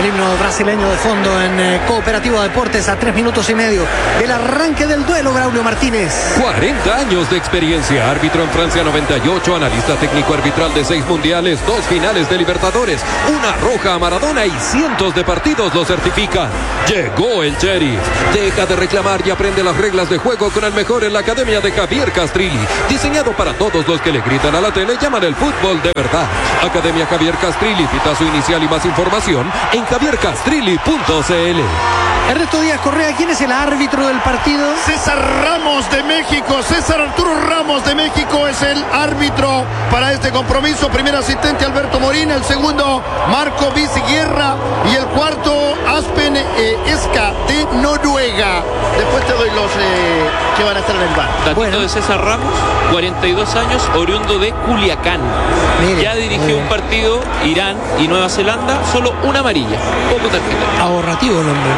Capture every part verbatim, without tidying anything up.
El himno brasileño de fondo en eh, Cooperativa Deportes a tres minutos y medio del arranque del duelo, Braulio Martínez. cuarenta años de experiencia, árbitro en Francia noventa y ocho, analista técnico arbitral de seis mundiales, dos finales de Libertadores, una roja a Maradona y cientos de partidos lo certifican. Llegó el Sheriff. Deja de reclamar y aprende las reglas de juego con el mejor en la academia de Javier Castrilli. Diseñado para todos los que le gritan a la tele, llaman el fútbol de verdad. Academia Javier Castrilli, pitazo inicial y más información en javier castrilli punto c l. Ernesto Díaz Correa, ¿quién es el árbitro del partido? César Ramos de México. César Arturo Ramos de México es el árbitro para este compromiso. Primer asistente Alberto Morín, el segundo Marco Vizguerra y el cuarto Aspen eh, Esca de Noruega. Después te doy los eh, que van a estar en el bar. Datito Bueno. de César Ramos, cuarenta y dos años, oriundo de Culiacán. Mire, ya dirigió un partido, Irán y Nueva Zelanda, solo una amarilla, poco tarjeta. Ahorrativo el hombre.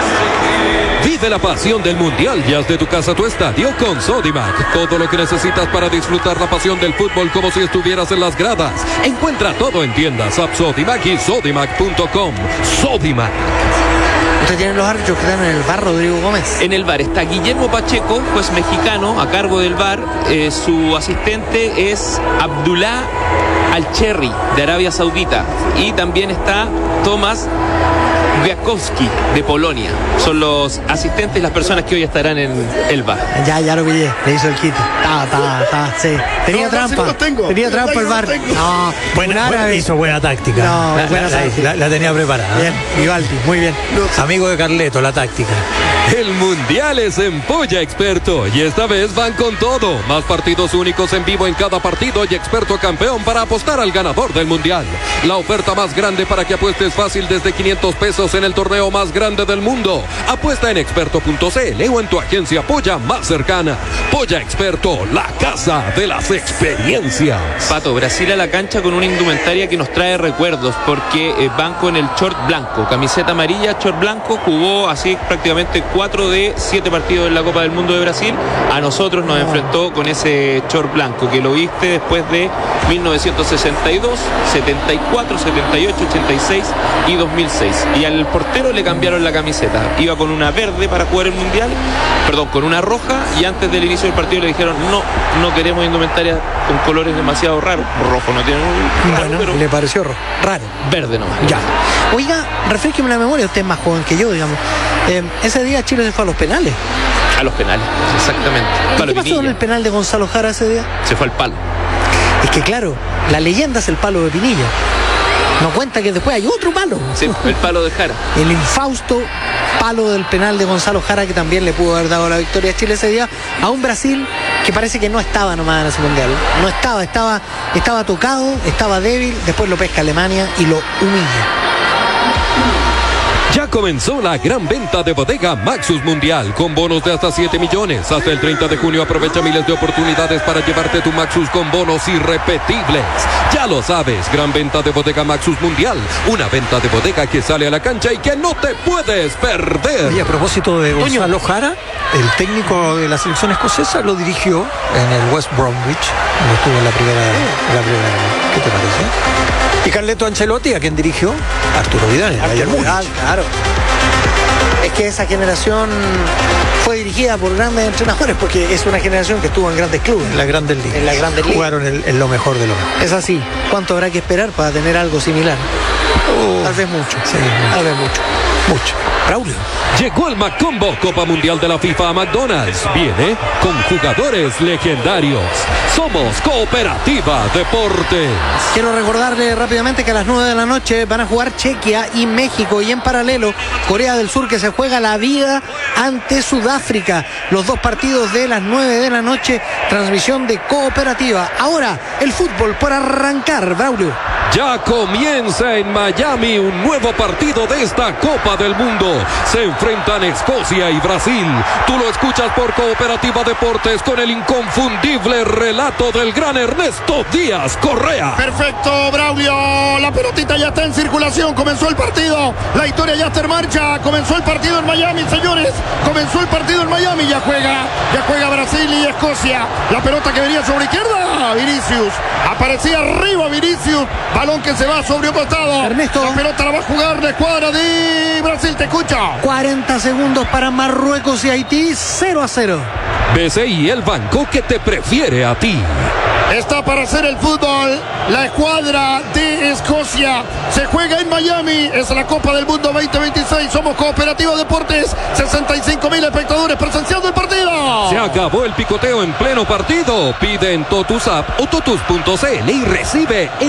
Vive la pasión del Mundial y haz de tu casa tu estadio con Sodimac. Todo lo que necesitas para disfrutar la pasión del fútbol como si estuvieras en las gradas. Encuentra todo en tiendas, app Sodimac y sodimac punto com. Sodimac. Usted tiene los árbitros que están en el bar, Rodrigo Gómez. En el bar está Guillermo Pacheco, juez mexicano, a cargo del bar. Eh, su asistente es Abdullah Al-Cherri, de Arabia Saudita. Y también está Tomás Wiakowski, de Polonia. Son los asistentes, las personas que hoy estarán en el bar. Ya, ya lo pillé, le hizo el quite. Ta, ta, ta, sí. Tenía No, no, trampa. sí los tengo. Tenía Sí, trampa los el bar. tengo. No, Buena, un buena- árabe. hizo buena táctica. No, la, buena la- táctica. la- la tenía preparada. Bien, Vivaldi, muy bien. Amigo de Carleto, la táctica. El Mundial es en Polla Experto y esta vez van con todo. Más partidos únicos en vivo en cada partido y experto campeón para apostar al ganador del Mundial. La oferta más grande para que apuestes fácil desde quinientos pesos en el torneo más grande del mundo. Apuesta en experto punto c l o en tu agencia Polla más cercana. Polla Experto, la casa de las experiencias. Pato, Brasil a la cancha con una indumentaria que nos trae recuerdos, porque eh, van con el short blanco, camiseta amarilla, short blanco. Jugó así prácticamente cuatro de siete partidos en la Copa del Mundo de Brasil. A nosotros nos enfrentó con ese short blanco, que lo viste después de mil novecientos sesenta y dos, setenta y cuatro, setenta y ocho, ochenta y seis y dos mil seis. Y al portero le cambiaron la camiseta. Iba con una verde para jugar el Mundial, perdón, con una roja, y antes del inicio del partido le dijeron no, no queremos indumentaria con colores demasiado raros. Rojo no tiene un raro, Bueno, pero le pareció ro- raro. verde nomás. Ya. Oiga, refresqueme la memoria, usted es más joven que yo, digamos. Eh, ese día Chile se fue a los penales. A los penales, exactamente. ¿Y Palo qué pasó con Pinilla. el penal de Gonzalo Jara ese día? Se fue al palo. Es que claro, la leyenda es el palo de Pinilla. No cuenta que después hay otro palo. Sí, el palo de Jara. El infausto palo del penal de Gonzalo Jara, que también le pudo haber dado la victoria a Chile ese día, a un Brasil que parece que no estaba nomás en ese mundial. No estaba, estaba, estaba tocado, estaba débil, después lo pesca Alemania y lo humilla. Ya comenzó la gran venta de Bodega Maxus Mundial con bonos de hasta siete millones. Hasta el treinta de junio aprovecha miles de oportunidades para llevarte tu Maxus con bonos irrepetibles. Ya lo sabes, gran venta de Bodega Maxus Mundial. Una venta de bodega que sale a la cancha y que no te puedes perder. Y a propósito de Gonzalo Jara, el técnico de la selección escocesa lo dirigió en el West Bromwich, donde estuvo en la primera, en la primera. ¿Qué te parece? Y Carleto Ancelotti, ¿a quien dirigió? Arturo Vidal, el Bayern Múnich. Vidal, claro. Es que esa generación fue dirigida por grandes entrenadores, porque es una generación que estuvo en grandes clubes. En las grandes ligas. En las grandes ligas. Jugaron en, en lo mejor de lo mejor. Es así. ¿Cuánto habrá que esperar para tener algo similar? Oh, Tal vez mucho. sí, Tal vez mucho. mucho. Braulio. Llegó el McCombo Copa Mundial de la FIFA a McDonald's. Viene con jugadores legendarios. Somos Cooperativa Deportes. Quiero recordarle rápidamente que a las nueve de la noche van a jugar Chequia y México, y en paralelo Corea del Sur, que se juega la vida ante Sudáfrica. Los dos partidos de las nueve de la noche, transmisión de Cooperativa. Ahora el fútbol por arrancar, Braulio. Ya comienza en Miami un nuevo partido de esta Copa del Mundo. Se enfrentan Escocia y Brasil. Tú lo escuchas por Cooperativa Deportes con el inconfundible relato del gran Ernesto Díaz Correa. Perfecto, Braulio. La pelotita ya está en circulación. Comenzó el partido. La historia ya está en marcha. Comenzó el partido en Miami, señores. Comenzó el partido en Miami. Ya juega. Ya juega Brasil y Escocia. La pelota que venía sobre izquierda. Vinicius. Aparecía arriba Vinicius. Balón que se va sobre un costado. Ernesto. La pelota la va a jugar la escuadra de Brasil. Te escucha. cuarenta segundos para Marruecos y Haití. cero a cero. B C I, el banco que te prefiere a ti. Está para hacer el fútbol la escuadra de Escocia. Se juega en Miami. Es la Copa del Mundo veinte veintiséis. Somos Cooperativa Deportes. sesenta y cinco mil espectadores presenciando el partido. Se acabó el picoteo en pleno partido. Pide en Totus App o totus punto c l y recibe